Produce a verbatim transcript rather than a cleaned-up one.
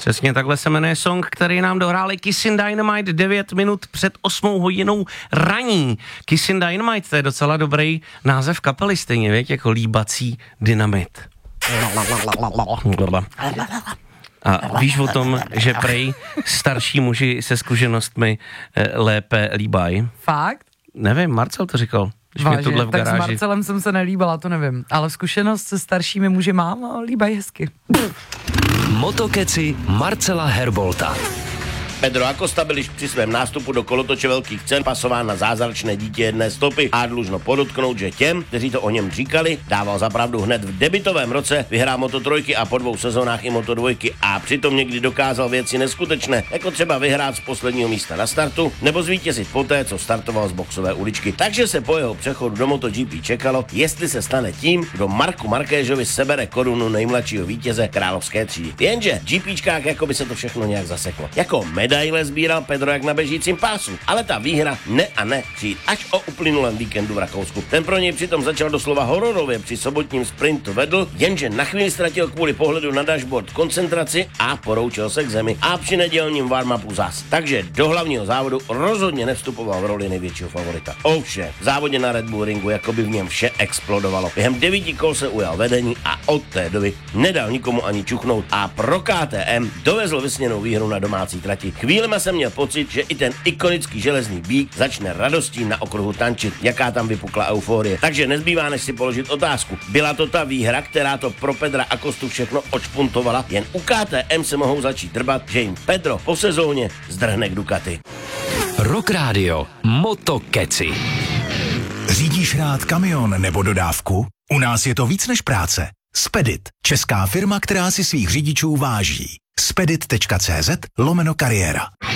Přesně takhle se jmenuje song, který nám dohráli Kissin' Dynamite devět minut před osmou hodinou raní. Kissin' Dynamite, to je docela dobrý název kapely, stejně věď, jako líbací dynamit. A víš o tom, že prej starší muži se zkušenostmi lépe líbají? Fakt? Nevím, Marcel to říkal. Vážně, v tak s Marcelem jsem se nelíbala, to nevím. Ale zkušenost se staršími muži mám a líbají hezky. Motokeci Marcela Herbolta. Pedro Acosta byl již při svém nástupu do kolotoče velkých cen pasován na zázračné dítě jedné stopy a dlužno podotknout, že těm, kteří to o něm říkali, dával za pravdu hned v debutovém roce, vyhrál Moto trojky a po dvou sezónách i Moto dvojky a přitom někdy dokázal věci neskutečné, jako třeba vyhrát z posledního místa na startu nebo zvítězit poté, co startoval z boxové uličky. Takže se po jeho přechodu do MotoGP čekalo, jestli se stane tím, kdo Marku Markéžovi sebere korunu nejmladšího vítěze královské třídy. Jenže GPčkách jako by se to všechno nějak zaseklo. Jako medaile sbíral Pedro jak na běžícím pásu, ale ta výhra ne a ne přijít až o uplynulém víkendu v Rakousku. Ten pro něj přitom začal doslova hororově, při sobotním sprintu vedl, jenže na chvíli ztratil kvůli pohledu na dashboard koncentraci a poroučil se k zemi a při nedělním warm-upu zas. Takže do hlavního závodu rozhodně nevstupoval v roli největšího favorita. Ovšem, v závodě na Red Bull ringu jako by v něm vše explodovalo. Během devíti kol se ujal vedení a od té doby nedal nikomu ani čuchnout a pro K T M dovezl vysněnou výhru na domácí trati. Chvílema jsem měl pocit, že i ten ikonický železný býk začne radostí na okruhu tančit, jaká tam vypukla euforie. Takže nezbývá, než si položit otázku. Byla to ta výhra, která to pro Pedra Acostu všechno odšpuntovala? Jen u K T M se mohou začít drbat, že jim Pedro po sezóně zdrhne k Ducati. Rock Radio Motokeci. Řídíš rád kamion nebo dodávku? U nás je to víc než práce. Spedit, česká firma, která si svých řidičů váží. spedit tečka cé zet lomeno kariéra.